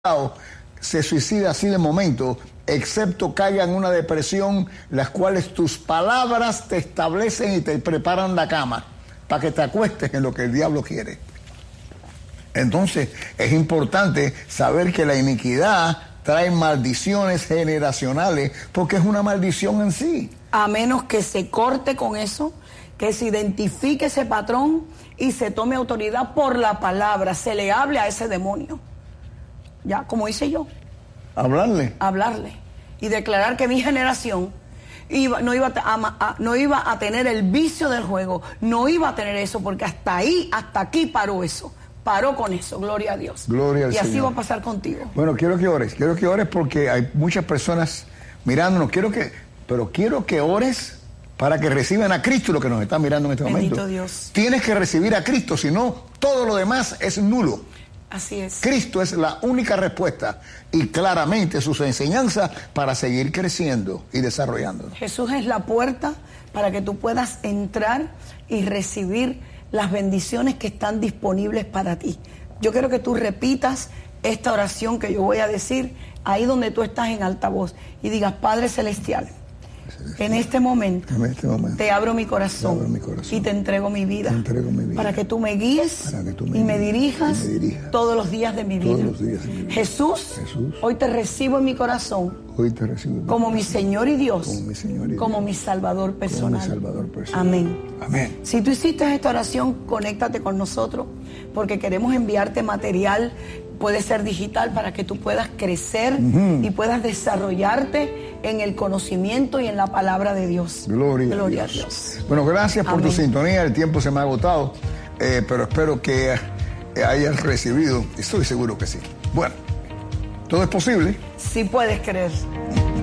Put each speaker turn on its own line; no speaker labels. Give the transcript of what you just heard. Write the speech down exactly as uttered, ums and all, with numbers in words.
se suicida así de momento, excepto caiga en una depresión, las cuales tus palabras te establecen y te preparan la cama para que te acuestes en lo que el diablo quiere. Entonces es importante saber que la iniquidad trae maldiciones generacionales, porque es una maldición en sí.
A menos que se corte con eso, que se identifique ese patrón y se tome autoridad por la palabra, se le hable a ese demonio. Ya, como hice yo.
Hablarle.
Hablarle. Y declarar que mi generación iba, no, iba a, a, no iba a tener el vicio del juego, no iba a tener eso, porque hasta ahí, hasta aquí paró eso. Paró con eso, gloria a Dios.
Gloria al
y así
Señor.
va a pasar contigo.
Bueno, quiero que ores, quiero que ores porque hay muchas personas mirándonos, quiero que, pero quiero que ores para que reciban a Cristo, lo que nos están mirando en este
Bendito
momento.
Dios.
Tienes que recibir a Cristo, si no, todo lo demás es nulo.
Así es.
Cristo es la única respuesta y claramente sus enseñanzas para seguir creciendo y desarrollándonos.
Jesús es la puerta para que tú puedas entrar y recibir las bendiciones que están disponibles para ti. Yo quiero que tú repitas esta oración que yo voy a decir ahí donde tú estás en altavoz y digas: Padre Celestial, en este momento,
en este momento
te abro mi corazón,
te abro mi corazón
y te entrego mi vida,
te entrego mi vida
para que tú me guíes
que tú me
y, me
guíes,
dirijas,
y me dirijas
todos los días de mi vida.
todos los días de mi vida.
Jesús,
Jesús,
hoy te recibo en mi corazón
hoy te recibo en mi
como
corazón,
mi Señor y Dios,
como mi, Señor y
como
Dios,
mi Salvador personal.
como mi Salvador personal.
Amén.
Amén.
Si tú hiciste esta oración, conéctate con nosotros porque queremos enviarte material. Puede ser digital para que tú puedas crecer uh-huh. y puedas desarrollarte en el conocimiento y en la palabra de Dios.
Gloria,
Gloria
a, Dios.
a Dios.
Bueno, gracias por
Amén.
tu sintonía. El tiempo se me ha agotado, eh, pero espero que hayas recibido. Estoy seguro que sí. Bueno, todo es posible.
Sí puedes creer.